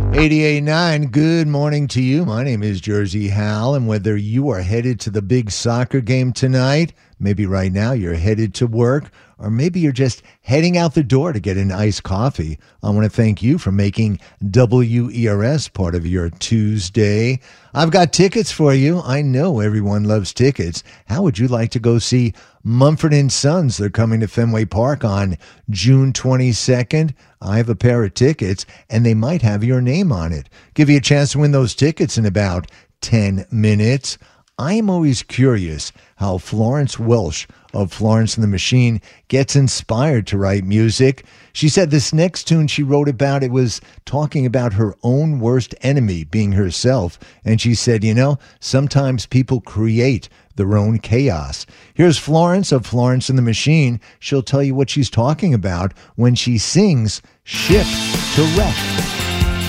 88.9, good morning to you. My name is Jersey Hal, and whether you are headed to the big soccer game tonight, maybe right now you're headed to work, or maybe you're just heading out the door to get an iced coffee, I want to thank you for making WERS part of your Tuesday. I've got tickets for you. I know everyone loves tickets. How would you like to go see Mumford & Sons? They're coming to Fenway Park on June 22nd. I have a pair of tickets, and they might have your name on it. Give you a chance to win those tickets in about 10 minutes. I am always curious how Florence Welch of Florence and the Machine gets inspired to write music. She said this next tune she wrote about, it was talking about her own worst enemy being herself. And she said, sometimes people create their own chaos. Here's Florence of Florence and the Machine. She'll tell you what she's talking about when she sings Ship to Wreck.